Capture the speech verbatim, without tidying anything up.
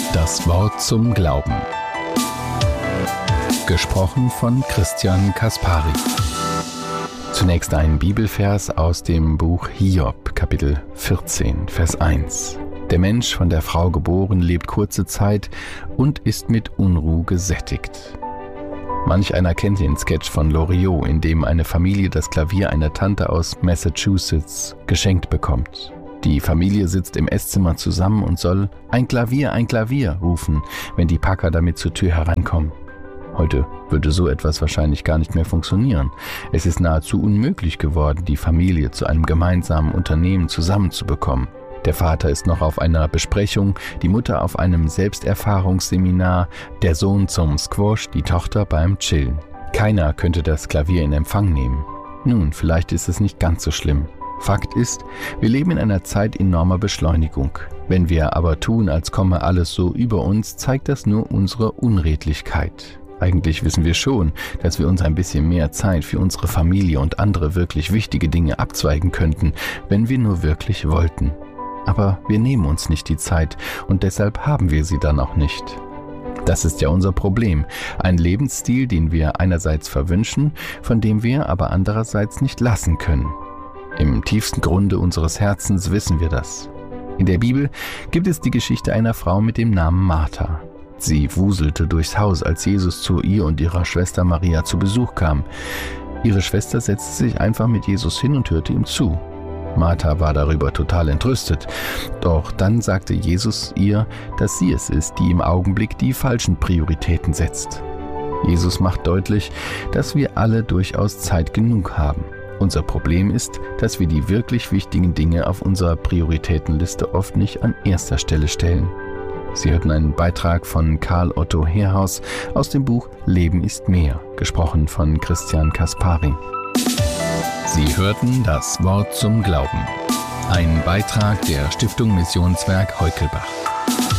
Das Wort zum Glauben. Gesprochen von Christian Kaspari. Zunächst ein Bibelvers aus dem Buch Hiob, Kapitel vierzehn, Vers eins. Der Mensch, von der Frau geboren, lebt kurze Zeit und ist mit Unruhe gesättigt. Manch einer kennt den Sketch von Loriot, in dem eine Familie das Klavier einer Tante aus Massachusetts geschenkt bekommt. Die Familie sitzt im Esszimmer zusammen und soll »Ein Klavier, ein Klavier« rufen, wenn die Packer damit zur Tür hereinkommen. Heute würde so etwas wahrscheinlich gar nicht mehr funktionieren. Es ist nahezu unmöglich geworden, die Familie zu einem gemeinsamen Unternehmen zusammenzubekommen. Der Vater ist noch auf einer Besprechung, die Mutter auf einem Selbsterfahrungsseminar, der Sohn zum Squash, die Tochter beim Chillen. Keiner könnte das Klavier in Empfang nehmen. Nun, vielleicht ist es nicht ganz so schlimm. Fakt ist, wir leben in einer Zeit enormer Beschleunigung. Wenn wir aber tun, als komme alles so über uns, zeigt das nur unsere Unredlichkeit. Eigentlich wissen wir schon, dass wir uns ein bisschen mehr Zeit für unsere Familie und andere wirklich wichtige Dinge abzweigen könnten, wenn wir nur wirklich wollten. Aber wir nehmen uns nicht die Zeit und deshalb haben wir sie dann auch nicht. Das ist ja unser Problem. Ein Lebensstil, den wir einerseits verwünschen, von dem wir aber andererseits nicht lassen können. Im tiefsten Grunde unseres Herzens wissen wir das. In der Bibel gibt es die Geschichte einer Frau mit dem Namen Martha. Sie wuselte durchs Haus, als Jesus zu ihr und ihrer Schwester Maria zu Besuch kam. Ihre Schwester setzte sich einfach mit Jesus hin und hörte ihm zu. Martha war darüber total entrüstet. Doch dann sagte Jesus ihr, dass sie es ist, die im Augenblick die falschen Prioritäten setzt. Jesus macht deutlich, dass wir alle durchaus Zeit genug haben. Unser Problem ist, dass wir die wirklich wichtigen Dinge auf unserer Prioritätenliste oft nicht an erster Stelle stellen. Sie hörten einen Beitrag von Karl Otto Herhaus aus dem Buch Leben ist mehr, gesprochen von Christian Kaspari. Sie hörten das Wort zum Glauben. Ein Beitrag der Stiftung Missionswerk Heukelbach.